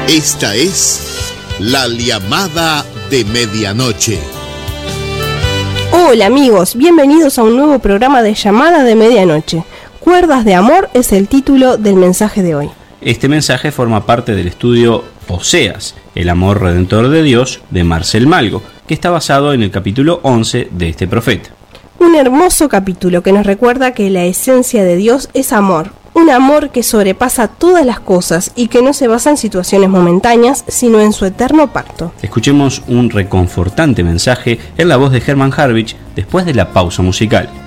Esta es La Llamada de Medianoche. Hola amigos, bienvenidos a un nuevo programa de Llamada de Medianoche. Cuerdas de Amor es el título del mensaje de hoy. Este mensaje forma parte del estudio Oseas, el amor redentor de Dios, de Marcel Malgo, que está basado en el capítulo 11 de este profeta. Un hermoso capítulo que nos recuerda que la esencia de Dios es amor, un amor que sobrepasa todas las cosas y que no se basa en situaciones momentáneas, sino en su eterno pacto. Escuchemos un reconfortante mensaje en la voz de Herman Harwich después de la pausa musical.